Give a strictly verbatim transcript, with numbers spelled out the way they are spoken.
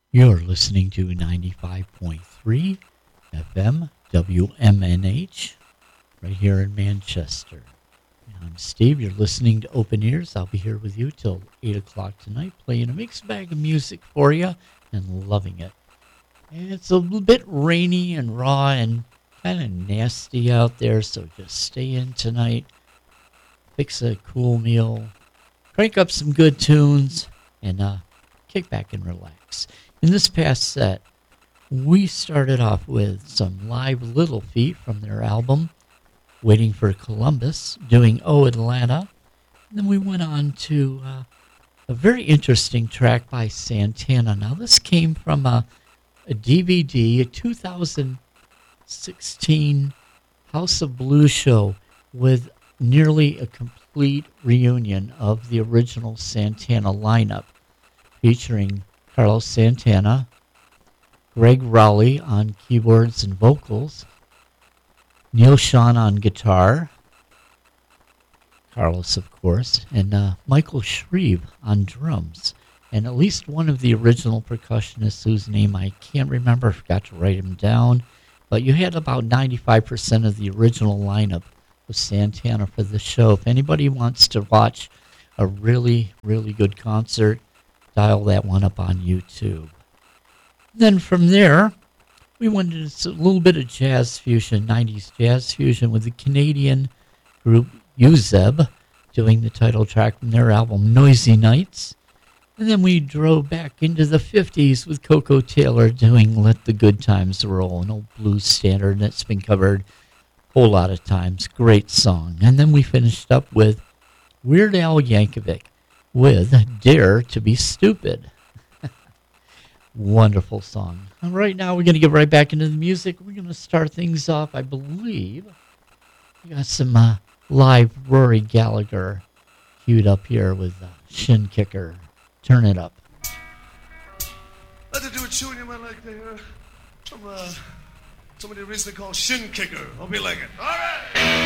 You're listening to ninety-five point three F M W M N H right here in Manchester. I'm Steve. You're listening to Open Ears. I'll be here with you till eight o'clock tonight, playing a mixed bag of music for you and loving it. And it's a little bit rainy and raw and kind of nasty out there, so just stay in tonight, fix a cool meal, crank up some good tunes, and uh, kick back and relax. In this past set, we started off with some live Little Feat from their album, Waiting for Columbus, doing Oh Atlanta. And then we went on to uh, a very interesting track by Santana. Now, this came from a, a D V D, a two thousand sixteen House of Blues show with nearly a complete reunion of the original Santana lineup, featuring Carlos Santana, Greg Rowley on keyboards and vocals, Neil Schon on guitar, Carlos, of course, and uh, Michael Shreve on drums, and at least one of the original percussionists whose name I can't remember, I forgot to write him down, but you had about ninety-five percent of the original lineup of Santana for the show. If anybody wants to watch a really, really good concert, dial that one up on YouTube. Then from there, we went into a little bit of jazz fusion, nineties jazz fusion with the Canadian group U Z E B doing the title track from their album Noisy Nights. And then we drove back into the fifties with Coco Taylor doing Let the Good Times Roll, an old blues standard that's been covered a whole lot of times. Great song. And then we finished up with Weird Al Yankovic with Dare to Be Stupid. Wonderful song. And right now we're going to get right back into the music. We're going to start things off, I believe. We got some uh, live Rory Gallagher queued up here with uh, Shin Kicker. Turn it up. I'd like to do a tune you might like to hear from uh, somebody recently called Shin Kicker. Hope you like it. All right.